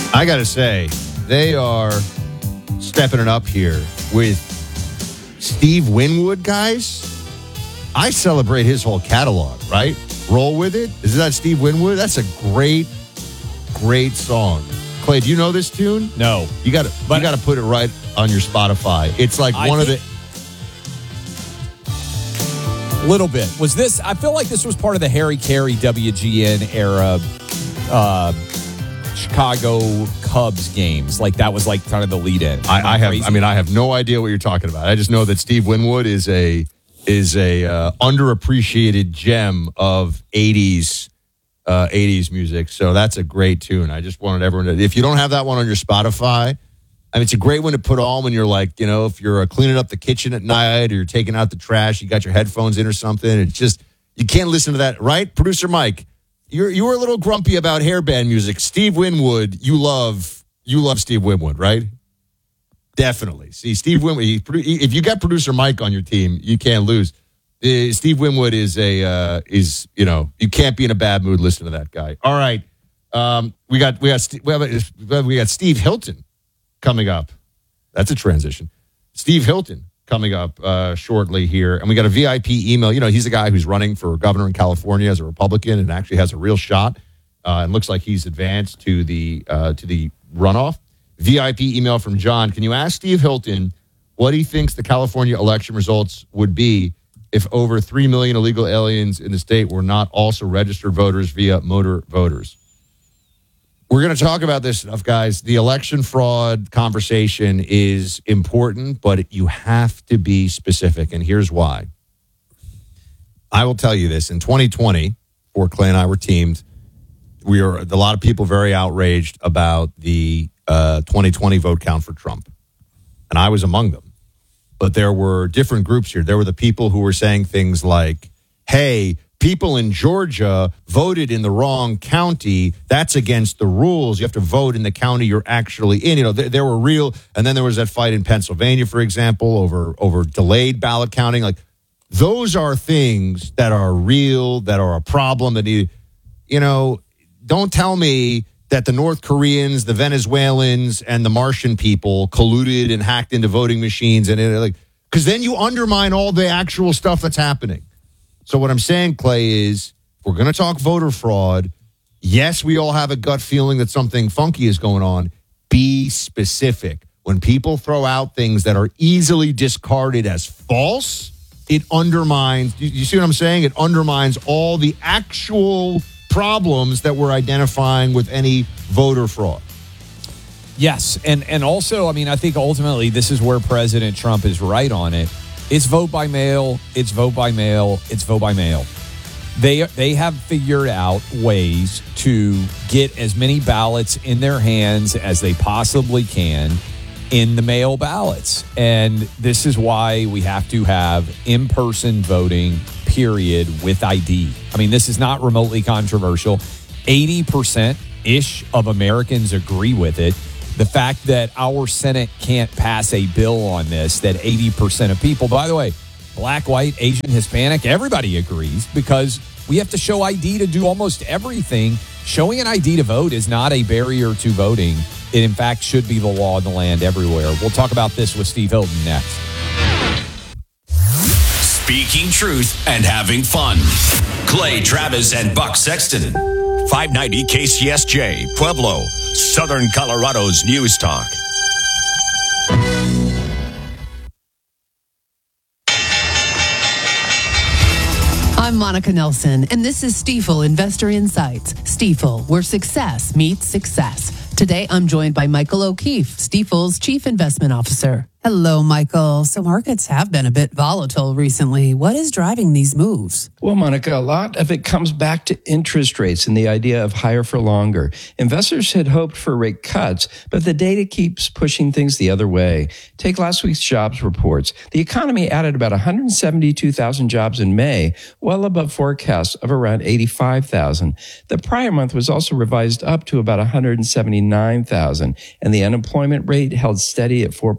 I got to say, they are stepping it up here with Steve Winwood, guys. I celebrate his whole catalog, right? Roll With It. Is that Steve Winwood? That's a great song. Clay, do you know this tune? No. You got to put it right on your Spotify. It's like little bit. Was this? I feel like this was part of the Harry Carey WGN era. Chicago Cubs games. Like that was like kind of the lead in. I have no idea what you're talking about. I just know that Steve Winwood is a underappreciated gem of 80s music. So that's a great tune. I just wanted everyone to, if you don't have that one on your Spotify, I mean, it's a great one to put on when you're like, if you're cleaning up the kitchen at night or you're taking out the trash, you got your headphones in or something. It's just, you can't listen to that, right? Producer Mike, you were a little grumpy about hairband music. Steve Winwood, you love Steve Winwood, right? Definitely. See, Steve Winwood, if you got Producer Mike on your team, you can't lose. Steve Winwood is you can't be in a bad mood listening to that guy. All right. We got Steve Hilton coming up. That's a transition. Steve Hilton coming up shortly here. And we got a VIP email. He's a guy who's running for governor in California as a Republican and actually has a real shot. And looks like he's advanced to the runoff. VIP email from John. Can you ask Steve Hilton what he thinks the California election results would be if over 3 million illegal aliens in the state were not also registered voters via motor voters? We're going to talk about this stuff, guys. The election fraud conversation is important, but you have to be specific, and here's why. I will tell you this. In 2020, before Clay and I were teamed, a lot of people very outraged about the 2020 vote count for Trump, and I was among them. But there were different groups here. There were the people who were saying things like, hey, people in Georgia voted in the wrong county. That's against the rules. You have to vote in the county you're actually in. There were real, and then there was that fight in Pennsylvania, for example, over delayed ballot counting. Like, those are things that are real, that are a problem. That don't tell me that the North Koreans, the Venezuelans, and the Martian people colluded and hacked into voting machines, because then you undermine all the actual stuff that's happening. So what I'm saying, Clay, is we're going to talk voter fraud. Yes, we all have a gut feeling that something funky is going on. Be specific. When people throw out things that are easily discarded as false, it undermines, you see what I'm saying? It undermines all the actual problems that we're identifying with any voter fraud. Yes, and also, I think ultimately this is where President Trump is right on it. It's vote by mail. It's vote by mail. It's vote by mail. They have figured out ways to get as many ballots in their hands as they possibly can in the mail ballots. And this is why we have to have in-person voting, period, with ID. This is not remotely controversial. 80%-ish of Americans agree with it. The fact that our Senate can't pass a bill on this, that 80% of people, by the way, black, white, Asian, Hispanic, everybody agrees, because we have to show ID to do almost everything. Showing an ID to vote is not a barrier to voting. It, in fact, should be the law in the land everywhere. We'll talk about this with Steve Hilton next. Speaking truth and having fun. Clay Travis and Buck Sexton. 590 KCSJ, Pueblo, Southern Colorado's News Talk. I'm Monica Nelson, and this is Stifel Investor Insights. Stifel, where success meets success. Today, I'm joined by Michael O'Keefe, Stifel's Chief Investment Officer. Hello, Michael. So markets have been a bit volatile recently. What is driving these moves? Well, Monica, a lot of it comes back to interest rates and the idea of higher for longer. Investors had hoped for rate cuts, but the data keeps pushing things the other way. Take last week's jobs reports. The economy added about 172,000 jobs in May, well above forecasts of around 85,000. The prior month was also revised up to about 179,000, and the unemployment rate held steady at 4.3%.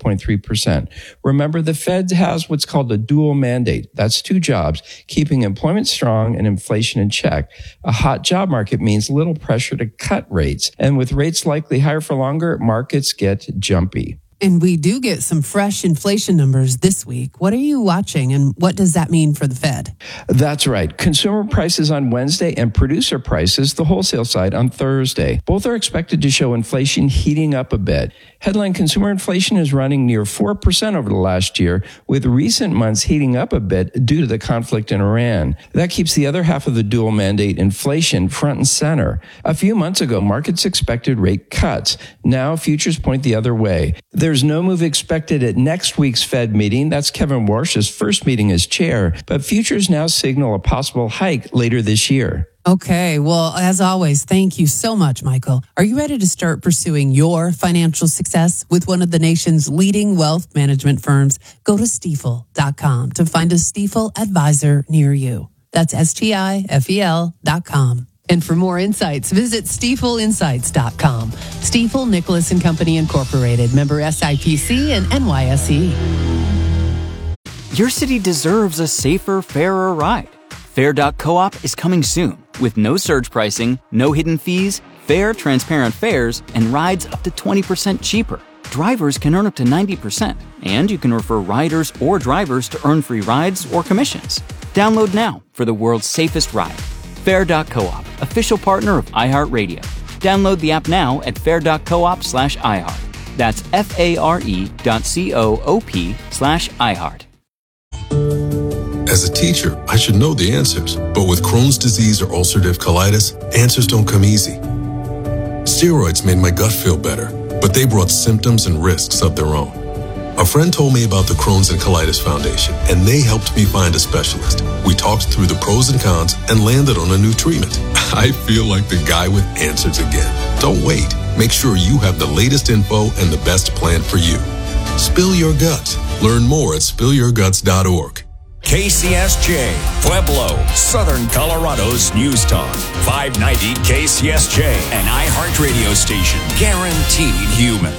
6%. Remember, the Fed has what's called a dual mandate. That's two jobs, keeping employment strong and inflation in check. A hot job market means little pressure to cut rates. And with rates likely higher for longer, markets get jumpy. And we do get some fresh inflation numbers this week. What are you watching, and what does that mean for the Fed? That's right. Consumer prices on Wednesday and producer prices, the wholesale side, on Thursday. Both are expected to show inflation heating up a bit. Headline consumer inflation is running near 4% over the last year, with recent months heating up a bit due to the conflict in Iran. That keeps the other half of the dual mandate, inflation, front and center. A few months ago, markets expected rate cuts. Now, futures point the other way. There's no move expected at next week's Fed meeting. That's Kevin Warsh's first meeting as chair. But futures now signal a possible hike later this year. Okay, well, as always, thank you so much, Michael. Are you ready to start pursuing your financial success with one of the nation's leading wealth management firms? Go to Stifel.com to find a Stifel advisor near you. That's Stifel.com. And for more insights, visit StifelInsights.com. Stifel Nicholas and Company Incorporated, member SIPC and NYSE. Your city deserves a safer, fairer ride. Fair.coop is coming soon with no surge pricing, no hidden fees, fair, transparent fares, and rides up to 20% cheaper. Drivers can earn up to 90%, and you can refer riders or drivers to earn free rides or commissions. Download now for the world's safest ride. Fair.coop, official partner of iHeartRadio. Download the app now at fair.coop/iHeart. That's FARE.coop/iHeart. As a teacher, I should know the answers, but with Crohn's disease or ulcerative colitis, answers don't come easy. Steroids made my gut feel better, but they brought symptoms and risks of their own. A friend told me about the Crohn's and Colitis Foundation, and they helped me find a specialist. We talked through the pros and cons and landed on a new treatment. I feel like the guy with answers again. Don't wait. Make sure you have the latest info and the best plan for you. Spill your guts. Learn more at spillyourguts.org. KCSJ, Pueblo, Southern Colorado's News Talk. 590 KCSJ, an iHeart radio station. Guaranteed human.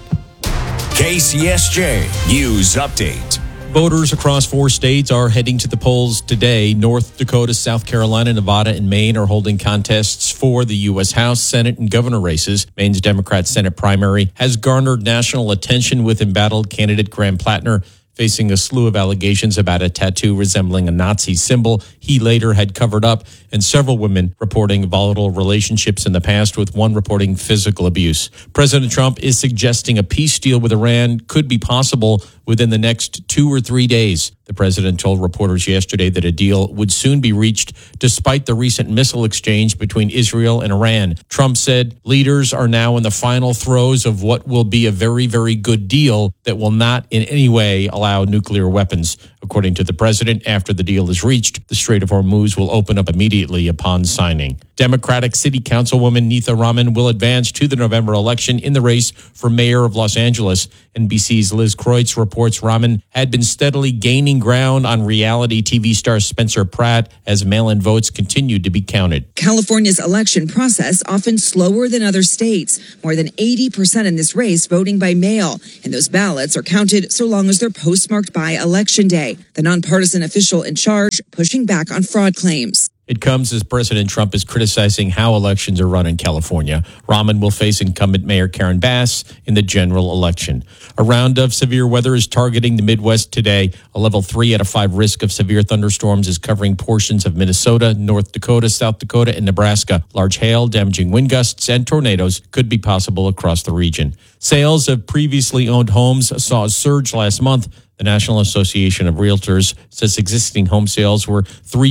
KCSJ News Update. Voters across 4 states are heading to the polls today. North Dakota, South Carolina, Nevada, and Maine are holding contests for the U.S. House, Senate, and governor races. Maine's Democrat Senate primary has garnered national attention with embattled candidate Graham Plattner facing a slew of allegations about a tattoo resembling a Nazi symbol he later had covered up, and several women reporting volatile relationships in the past, with one reporting physical abuse. President Trump is suggesting a peace deal with Iran could be possible within the next 2 or 3 days. The president told reporters yesterday that a deal would soon be reached despite the recent missile exchange between Israel and Iran. Trump said leaders are now in the final throes of what will be a very, very good deal that will not in any way allow nuclear weapons. According to the president, after the deal is reached, the Strait of Hormuz will open up immediately upon signing. Democratic City Councilwoman Neetha Raman will advance to the November election in the race for mayor of Los Angeles. NBC's Liz Kreutz reports Raman had been steadily gaining ground on reality TV star Spencer Pratt as mail-in votes continued to be counted. California's election process often slower than other states. More than 80% in this race voting by mail, and those ballots are counted so long as they're postmarked by Election Day. The nonpartisan official in charge pushing back on fraud claims. It comes as President Trump is criticizing how elections are run in California. Raman will face incumbent Mayor Karen Bass in the general election. A round of severe weather is targeting the Midwest today. A level 3 out of 5 risk of severe thunderstorms is covering portions of Minnesota, North Dakota, South Dakota, and Nebraska. Large hail, damaging wind gusts, and tornadoes could be possible across the region. Sales of previously owned homes saw a surge last month. The National Association of Realtors says existing home sales were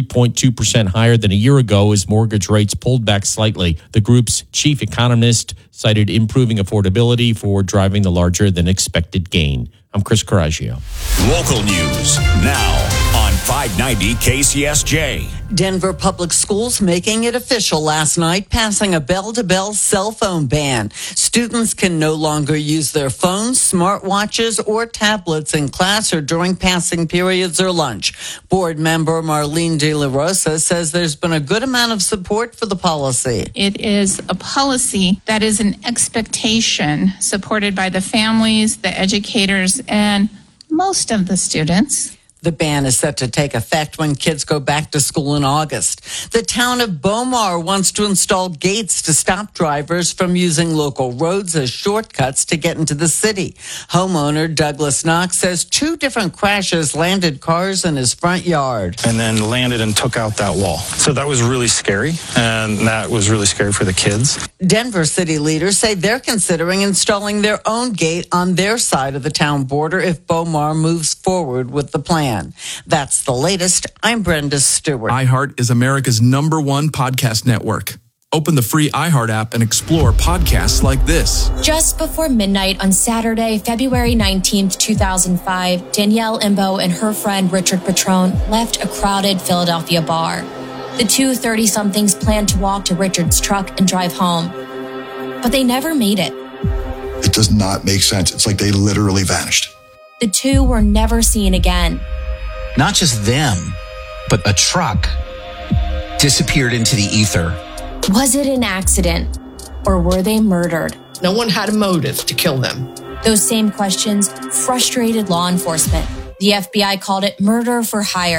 3.2% higher than a year ago as mortgage rates pulled back slightly. The group's chief economist cited improving affordability for driving the larger than expected gain. I'm Chris Coraggio. Local news now on 590 KCSJ. Denver Public Schools making it official last night, passing a bell-to-bell cell phone ban. Students can no longer use their phones, smartwatches, or tablets in class or during passing periods or lunch. Board member Marlene De La Rosa says there's been a good amount of support for the policy. It is a policy that is an expectation supported by the families, the educators, and most of the students. The ban is set to take effect when kids go back to school in August. The town of Bomar wants to install gates to stop drivers from using local roads as shortcuts to get into the city. Homeowner Douglas Knox says 2 different crashes landed cars in his front yard. And then landed and took out that wall. So that was really scary, and that was really scary for the kids. Denver city leaders say they're considering installing their own gate on their side of the town border if Bomar moves forward with the plan. That's the latest. I'm Brenda Stewart. iHeart is America's #1 podcast network. Open the free iHeart app and explore podcasts like this. Just before midnight on Saturday, February 19th, 2005, Danielle Imbo and her friend Richard Patron left a crowded Philadelphia bar. The two 30-somethings planned to walk to Richard's truck and drive home, but they never made it. It does not make sense. It's like they literally vanished. The two were never seen again. Not just them, but a truck disappeared into the ether. Was it an accident, or were they murdered? No one had a motive to kill them. Those same questions frustrated law enforcement. The FBI called it murder for hire.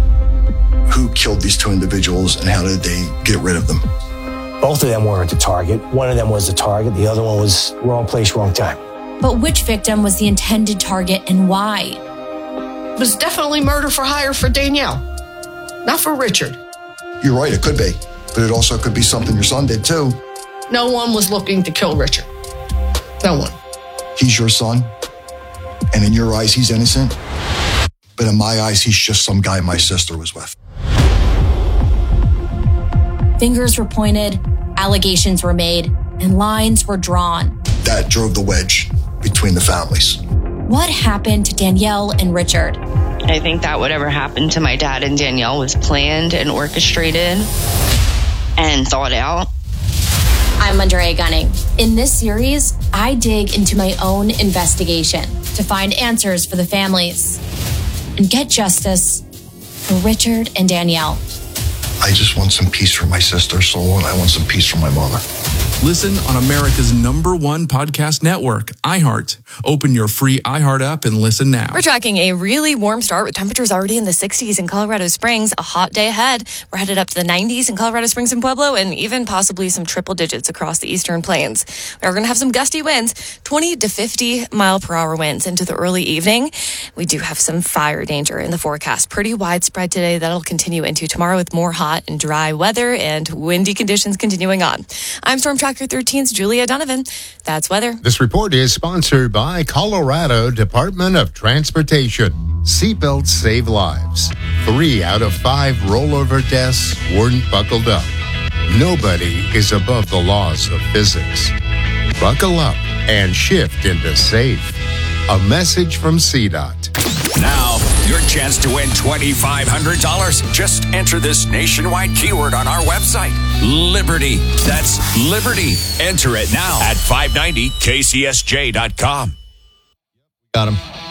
Who killed these 2 individuals and how did they get rid of them? Both of them weren't the target. One of them was the target. The other one was wrong place, wrong time. But which victim was the intended target and why? It was definitely murder for hire for Danielle, not for Richard. You're right, it could be. But it also could be something your son did too. No one was looking to kill Richard. No one. He's your son, and in your eyes, he's innocent. But in my eyes, he's just some guy my sister was with. Fingers were pointed, allegations were made, and lines were drawn. That drove the wedge between the families. What happened to Danielle and Richard? I think that whatever happened to my dad and Danielle was planned and orchestrated and thought out. I'm Andrea Gunning. In this series, I dig into my own investigation to find answers for the families and get justice for Richard and Danielle. I just want some peace for my sister's soul, and I want some peace for my mother. Listen on America's #1 podcast network, iHeart. Open your free iHeart app and listen now. We're tracking a really warm start with temperatures already in the 60s in Colorado Springs. A hot day ahead. We're headed up to the 90s in Colorado Springs and Pueblo, and even possibly some triple digits across the eastern plains. We're going to have some gusty winds, 20 to 50 mile per hour winds into the early evening. We do have some fire danger in the forecast. Pretty widespread today. That'll continue into tomorrow with more hot and dry weather and windy conditions continuing on. I'm Storm Tracker 13's Julia Donovan. That's weather. This report is sponsored by Colorado Department of Transportation. Seatbelts save lives. 3 out of 5 rollover deaths weren't buckled up. Nobody is above the laws of physics. Buckle up and shift into safe. A message from CDOT. Now, your chance to win $2,500. Just enter this nationwide keyword on our website. Liberty. That's Liberty. Enter it now at 590KCSJ.com. Got him.